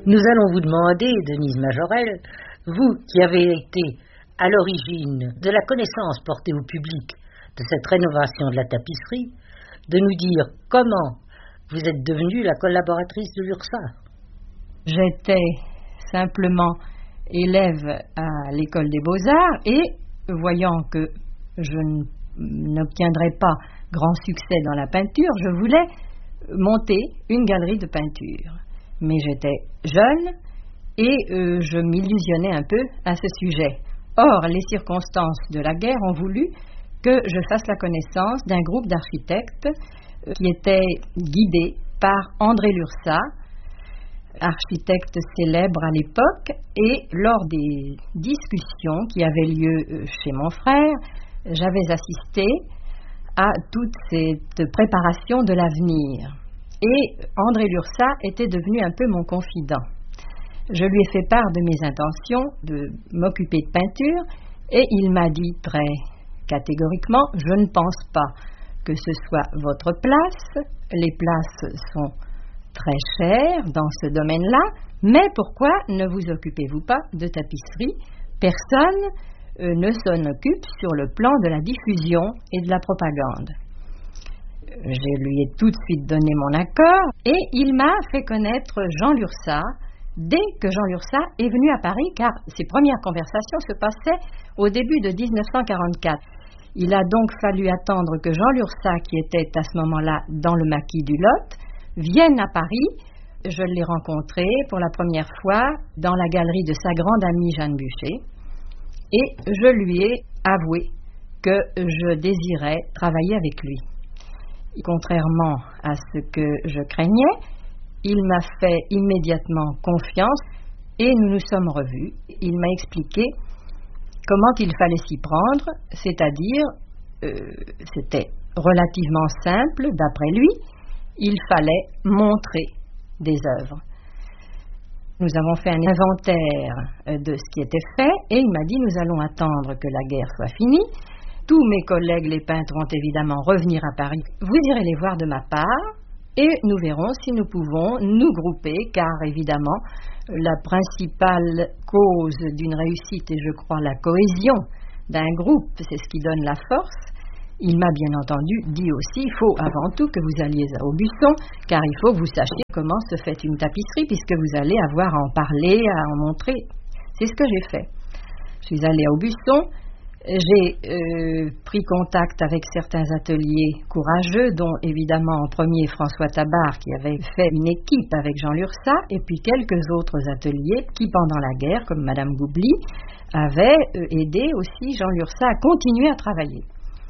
Nous allons vous demander, Denise Majorelle, vous qui avez été à l'origine de la connaissance portée au public de cette rénovation de la tapisserie, de nous dire comment vous êtes devenue la collaboratrice de l'URSSAF. J'étais simplement élève à l'école des Beaux-Arts et, voyant que je n'obtiendrais pas grand succès dans la peinture, je voulais monter une galerie de peinture. Mais j'étais jeune et je m'illusionnais un peu à ce sujet. Or, les circonstances de la guerre ont voulu que je fasse la connaissance d'un groupe d'architectes qui était guidé par André Lursa, architecte célèbre à l'époque, et lors des discussions qui avaient lieu chez mon frère, j'avais assisté à toute cette préparation de l'avenir. Et André Lursa était devenu un peu mon confident. Je lui ai fait part de mes intentions de m'occuper de peinture et il m'a dit très catégoriquement « Je ne pense pas que ce soit votre place, les places sont très chères dans ce domaine-là, mais pourquoi ne vous occupez-vous pas de tapisserie? Personne ne s'en occupe sur le plan de la diffusion et de la propagande. » Je lui ai tout de suite donné mon accord et il m'a fait connaître Jean Lursa dès que Jean Lursa est venu à Paris, car ses premières conversations se passaient au début de 1944. Il a donc fallu attendre que Jean Lursa, qui était à ce moment-là dans le maquis du Lot, vienne à Paris. Je l'ai rencontré pour la première fois dans la galerie de sa grande amie Jeanne Bucher et je lui ai avoué que je désirais travailler avec lui. Contrairement à ce que je craignais, il m'a fait immédiatement confiance et nous nous sommes revus. Il m'a expliqué comment il fallait s'y prendre, c'est-à-dire, c'était relativement simple d'après lui, il fallait montrer des œuvres. Nous avons fait un inventaire de ce qui était fait et il m'a dit nous allons attendre que la guerre soit finie. Tous mes collègues les peintres vont évidemment revenir à Paris. Vous irez les voir de ma part et nous verrons si nous pouvons nous grouper, car évidemment la principale cause d'une réussite est, je crois, la cohésion d'un groupe, c'est ce qui donne la force. Il m'a bien entendu dit aussi, il faut avant tout que vous alliez à Aubusson, car il faut que vous sachiez comment se fait une tapisserie, puisque vous allez avoir à en parler, à en montrer. C'est ce que j'ai fait. Je suis allée à Aubusson, j'ai pris contact avec certains ateliers courageux, dont évidemment en premier François Tabar, qui avait fait une équipe avec Jean Lursa, et puis quelques autres ateliers qui, pendant la guerre, comme Madame Goubli, avaient aidé aussi Jean Lursa à continuer à travailler.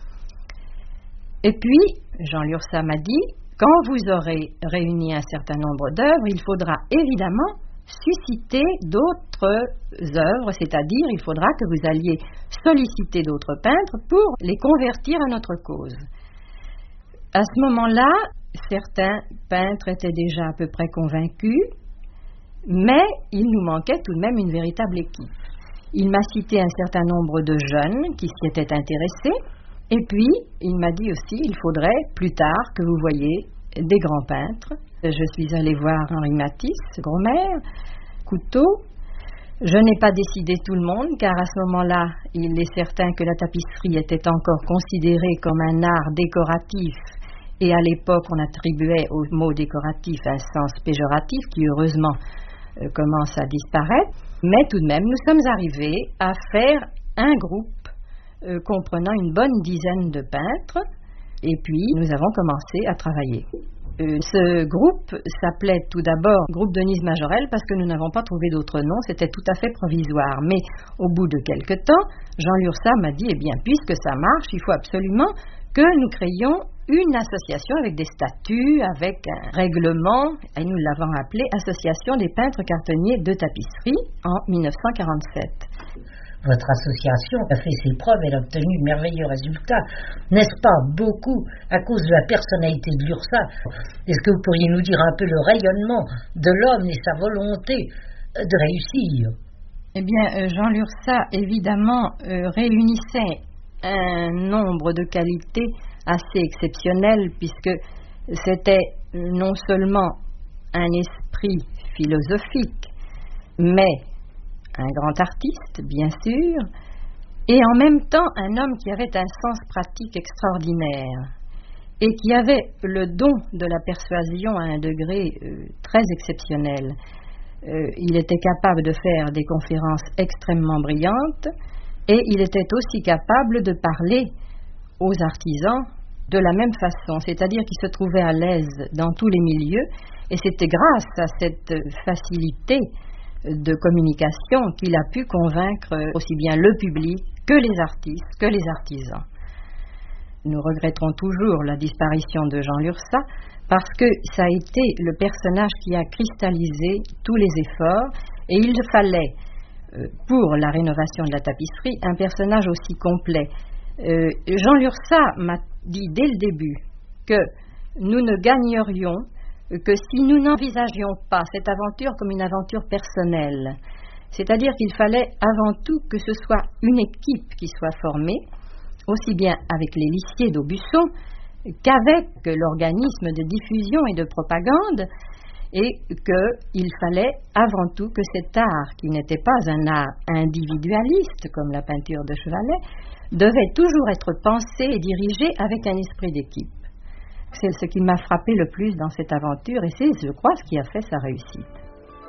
Et puis, Jean Lursa m'a dit, quand vous aurez réuni un certain nombre d'œuvres, il faudra évidemment susciter d'autres œuvres, c'est-à-dire il faudra que vous alliez solliciter d'autres peintres pour les convertir à notre cause. À ce moment-là, certains peintres étaient déjà à peu près convaincus, mais il nous manquait tout de même une véritable équipe. Il m'a cité un certain nombre de jeunes qui s'y étaient intéressés, et puis il m'a dit aussi il faudrait plus tard que vous voyiez des grands peintres. Je suis allée voir Henri Matisse, Gromer, Couteau. Je n'ai pas décidé tout le monde, car à ce moment-là, il est certain que la tapisserie était encore considérée comme un art décoratif, et à l'époque, on attribuait au mot décoratif un sens péjoratif qui, heureusement, commence à disparaître. Mais tout de même, nous sommes arrivés à faire un groupe comprenant une bonne dizaine de peintres, et puis nous avons commencé à travailler. Ce groupe s'appelait tout d'abord Groupe Denise Majorelle parce que nous n'avons pas trouvé d'autre nom, c'était tout à fait provisoire. Mais au bout de quelque temps, Jean Lursa m'a dit, eh bien, puisque ça marche, il faut absolument que nous créions une association avec des statuts, avec un règlement, et nous l'avons appelé Association des peintres cartonniers de tapisserie en 1947. Votre association a fait ses preuves, elle a obtenu de merveilleux résultats, n'est-ce pas, beaucoup à cause de la personnalité de Lursa. Est-ce que vous pourriez nous dire un peu le rayonnement de l'homme et sa volonté de réussir? Eh bien, Jean Lursa, évidemment, réunissait un nombre de qualités assez exceptionnelles, puisque c'était non seulement un esprit philosophique, mais un grand artiste, bien sûr, et en même temps un homme qui avait un sens pratique extraordinaire et qui avait le don de la persuasion à un degré très exceptionnel. Il était capable de faire des conférences extrêmement brillantes et il était aussi capable de parler aux artisans de la même façon, c'est-à-dire qu'il se trouvait à l'aise dans tous les milieux et c'était grâce à cette facilité de communication qu'il a pu convaincre aussi bien le public que les artistes, que les artisans. Nous regretterons toujours la disparition de Jean Lurçat parce que ça a été le personnage qui a cristallisé tous les efforts et il fallait, pour la rénovation de la tapisserie, un personnage aussi complet. Jean Lurçat m'a dit dès le début que nous ne gagnerions que si nous n'envisagions pas cette aventure comme une aventure personnelle. C'est-à-dire qu'il fallait avant tout que ce soit une équipe qui soit formée, aussi bien avec les lissiers d'Aubusson qu'avec l'organisme de diffusion et de propagande, et qu'il fallait avant tout que cet art, qui n'était pas un art individualiste comme la peinture de Chevalet, devait toujours être pensé et dirigé avec un esprit d'équipe. C'est ce qui m'a frappé le plus dans cette aventure et c'est, je crois, ce qui a fait sa réussite.